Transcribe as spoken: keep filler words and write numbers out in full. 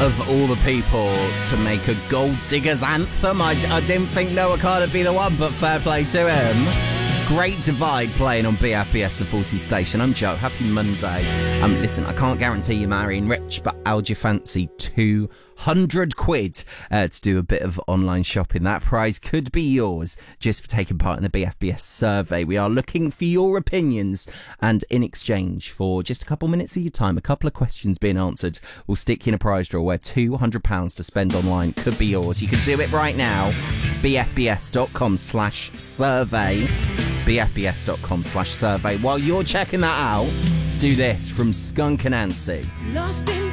of all the people to make a Gold Diggers anthem. I, I didn't think Noah Carter would be the one, but fair play to him. Great Divide playing on B F B S, the Forces Station. I'm Joe. Happy Monday. Um, listen, I can't guarantee you're marrying rich, but how do you fancy two hundred quid uh, to do a bit of online shopping? That prize could be yours just for taking part in the B F B S survey. We are looking for your opinions, and in exchange for just a couple minutes of your time, a couple of questions being answered, we'll stick you in a prize draw where two hundred pounds to spend online could be yours. You can do it right now. It's bfbs.com slash survey. bfbs.com slash survey. While you're checking that out, let's do this from Skunk Anansie. Lost in